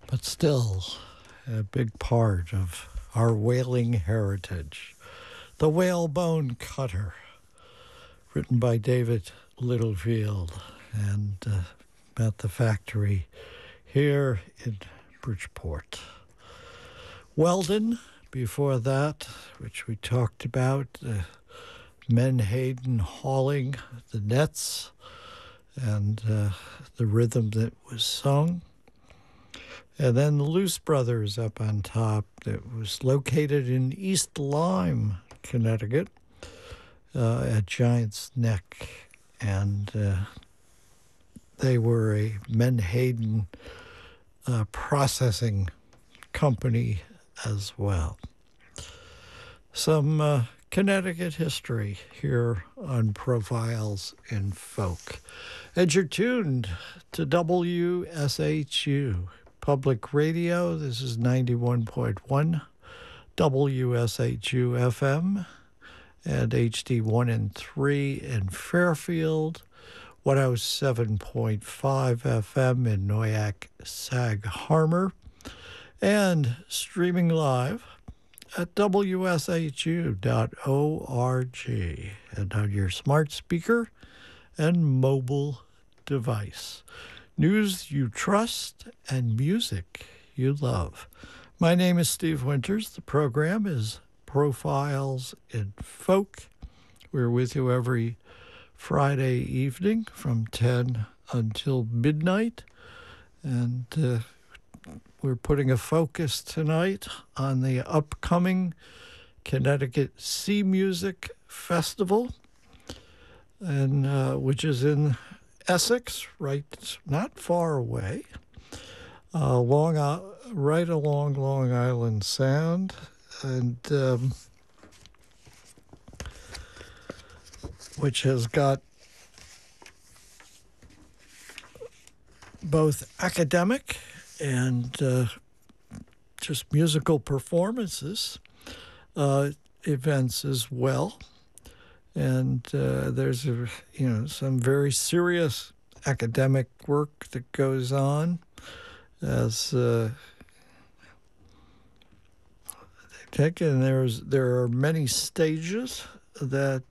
but still a big part of our whaling heritage. The Whalebone Cutter, written by David Littlefield, and about the factory here in Bridgeport. Weldon, before that, which we talked about, Menhaden hauling the nets and the rhythm that was sung. And then the Luce Brothers up on top, that was located in East Lyme, Connecticut, at Giant's Neck. And they were a Menhaden processing company as well. Some Connecticut history here on Profiles in Folk. And you're tuned to WSHU Public Radio. This is 91.1 WSHU FM and HD1 and 3 in Fairfield, 107.5 FM in Noyak, Sag Harbor, and streaming live at WSHU.org and on your smart speaker and mobile device. News you trust and music you love. My name is Steve Winters. The program is Profiles in Folk. We're with you every Friday evening from 10 until midnight. And we're putting a focus tonight on the upcoming Connecticut Sea Music Festival, and which is in Essex, not far away, right along Long Island Sound, and which has got both academic and just musical performances events as well. And there's some very serious academic work that goes on as they take, and there are many stages that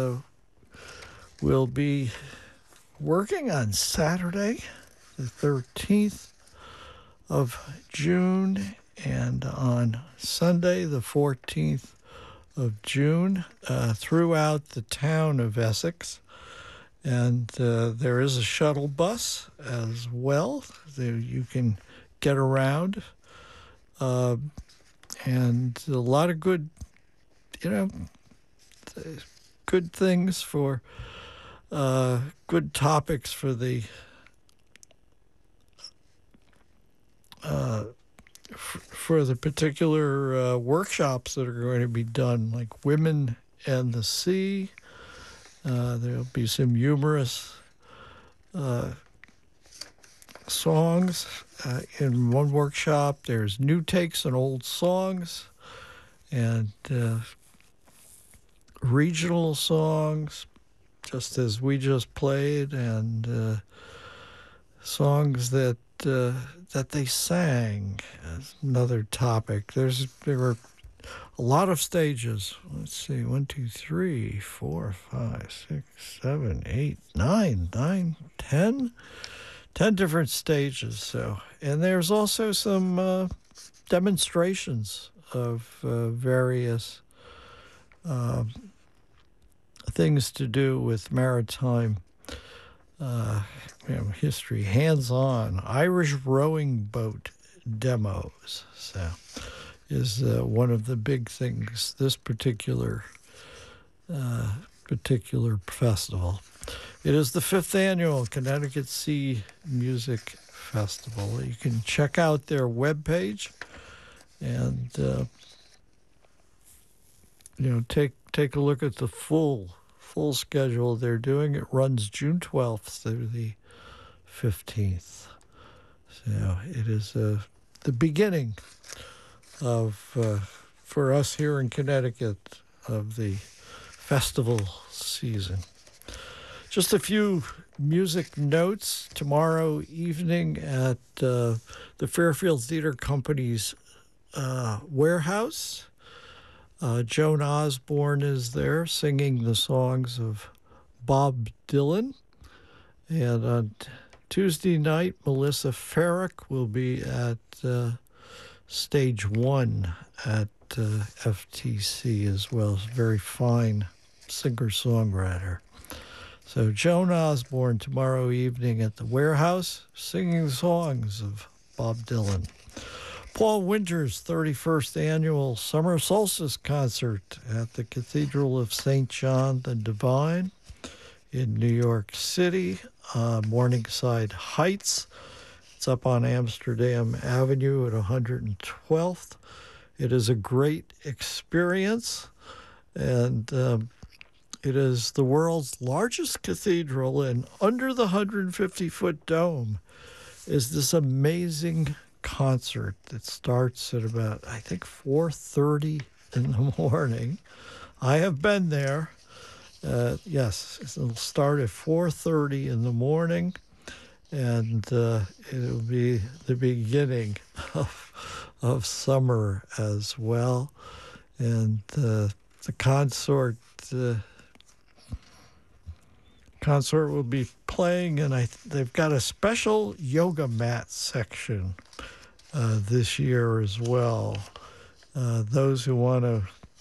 will be working on Saturday, the 13th of June, and on Sunday, the 14th of June, throughout the town of Essex. And there is a shuttle bus as well that you can get around. And a lot of good, good things for, good topics for the particular workshops that are going to be done, like Women and the Sea. There'll be some humorous songs in one workshop. There's new takes on old songs and regional songs, just as we just played, and songs that they sang as another topic. There were a lot of stages. Let's see, 1, 2, 3, 4, 5, 6, 7, 8, 9, 10 different stages. So, and there's also some demonstrations of various things to do with maritime history, hands-on Irish rowing boat demos. So is one of the big things this particular festival. It is the 5th annual Connecticut Sea Music Festival. You can check out their webpage and take a look at the full schedule they're doing. It runs June 12th through the 15th. So it is the beginning of, for us here in Connecticut, of the festival season. Just a few music notes. Tomorrow evening at the Fairfield Theater Company's warehouse, Joan Osborne is there singing the songs of Bob Dylan. And on Tuesday night, Melissa Farrick will be at Stage 1 at FTC as well. As a very fine singer-songwriter. So Joan Osborne tomorrow evening at the warehouse singing songs of Bob Dylan. Paul Winter's 31st annual Summer Solstice Concert at the Cathedral of St. John the Divine in New York City, Morningside Heights. It's up on Amsterdam Avenue at 112th. It is a great experience, and it is the world's largest cathedral, and under the 150-foot dome is this amazing concert that starts at about, I think, 4:30 in the morning. I have been there. Yes, it'll start at 4:30 in the morning, and it'll be the beginning of summer as well. And the concert will be playing, and they've got a special yoga mat section this year as well. Those who want to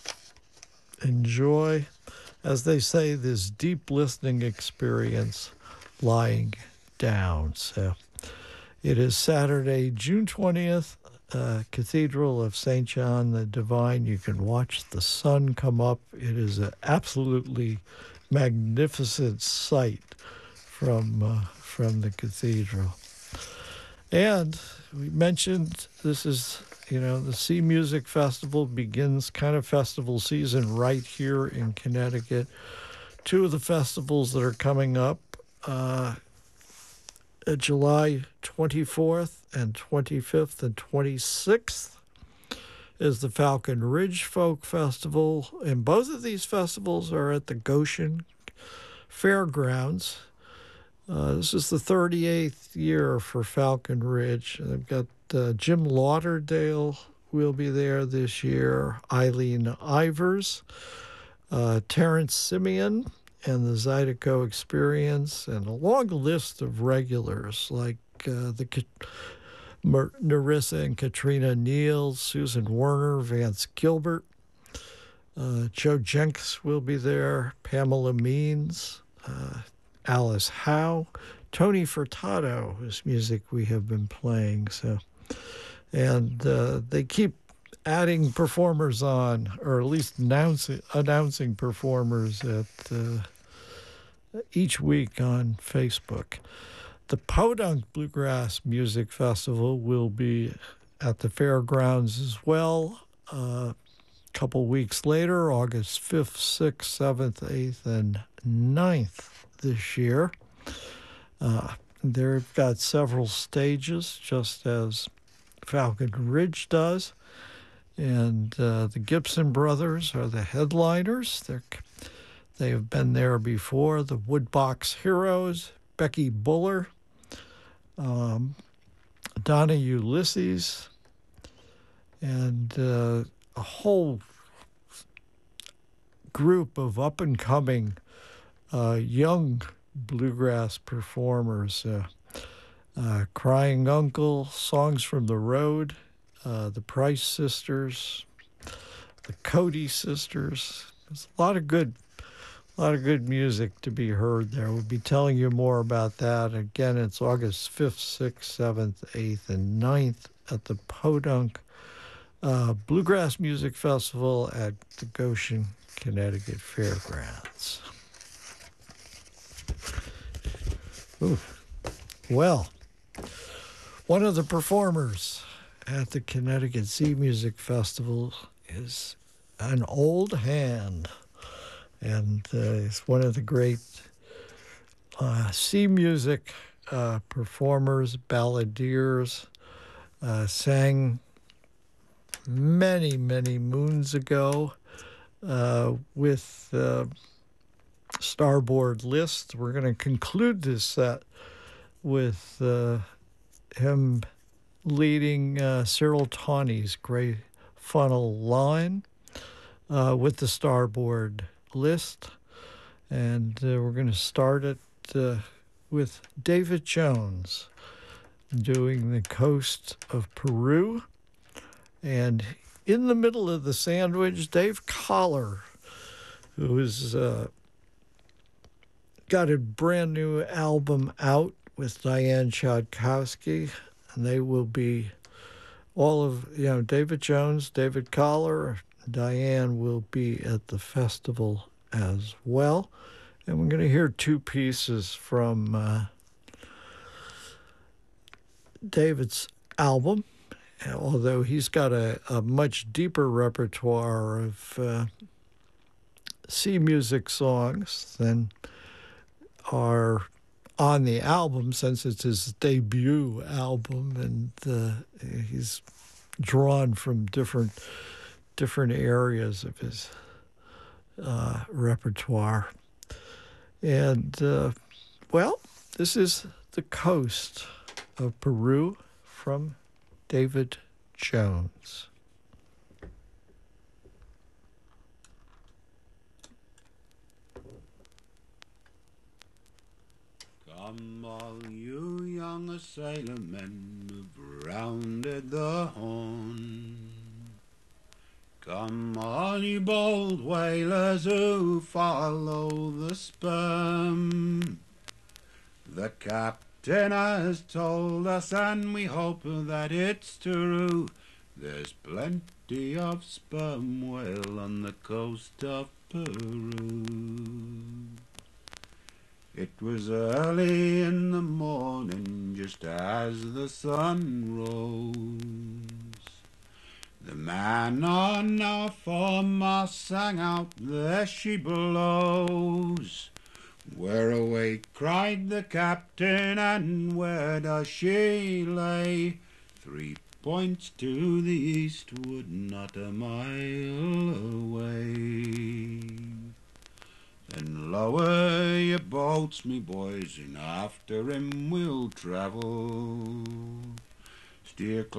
enjoy, as they say, this deep listening experience lying down. So it is Saturday, June 20th, Cathedral of St. John the Divine. You can watch the sun come up. It is an absolutely magnificent sight from the cathedral. And we mentioned this is, the Sea Music Festival begins kind of festival season right here in Connecticut. Two of the festivals that are coming up, July 24th and 25th and 26th is the Falcon Ridge Folk Festival, and both of these festivals are at the Goshen Fairgrounds. This is the 38th year for Falcon Ridge. They've got Jim Lauderdale will be there this year, Eileen Ivers, Terrence Simeon, and the Zydeco Experience, and a long list of regulars like Narissa and Katrina Neal, Susan Werner, Vance Gilbert. Joe Jenks will be there, Pamela Means, Alice Howe, Tony Furtado, whose music we have been playing. And they keep adding performers on, or at least announcing performers at each week on Facebook. The Podunk Bluegrass Music Festival will be at the fairgrounds as well. A couple weeks later, August 5th, 6th, 7th, 8th, and 9th this year. They've got several stages, just as Falcon Ridge does. And the Gibson Brothers are the headliners. They have been there before. The Woodbox Heroes, Becky Buller, Donna Ulysses, and a whole group of up-and-coming young bluegrass performers. Crying Uncle, Songs from the Road, the Price Sisters, the Cody Sisters. There's a lot of good music to be heard there. We'll be telling you more about that. Again, it's August 5th, 6th, 7th, 8th, and 9th at the Podunk Bluegrass Music Festival at the Goshen, Connecticut Fairgrounds. Ooh. Well, one of the performers at the Connecticut Sea Music Festival is an old hand, and it's one of the great sea music performers, balladeers, sang many, many moons ago with Starboard List. We're going to conclude this set with him leading Cyril Tawney's Gray Funnel Line with the Starboard List. And we're going to start it with David Jones doing The Coast of Peru. And in the middle of the sandwich, Dave Collar, who has got a brand new album out with Diane Chodkowski, and they will be all of, David Jones, David Collar, Diane will be at the festival as well. And we're going to hear two pieces from David's album, although he's got a much deeper repertoire of sea music songs than are on the album, since it's his debut album, and he's drawn from different areas of his repertoire. And, this is The Coast of Peru from David Jones. Come all you young sailormen who've rounded the Horn. Come all you bold whalers who follow the sperm. The captain has told us, and we hope that it's true, there's plenty of sperm whale on the coast of Peru. It was early in the morning, just as the sun rose. The man on our foremast sang out, "There she blows." "Where away?" cried the captain, "and where does she lay?" 3 points to the eastward, not a mile away. "Then lower your boats, me boys, and after him we'll travel. Steer